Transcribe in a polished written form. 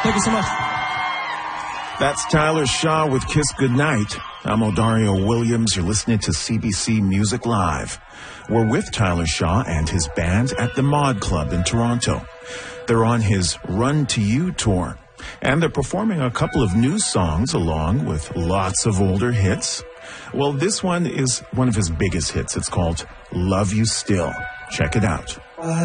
Thank you so much. That's Tyler Shaw with Kiss Goodnight. I'm Odario Williams. You're listening to CBC Music Live. We're with Tyler Shaw and his band at the Mod Club in Toronto. They're on his Run to You tour, and they're performing a couple of new songs along with lots of older hits. Well, this one is one of his biggest hits. It's called Love You Still. Check it out.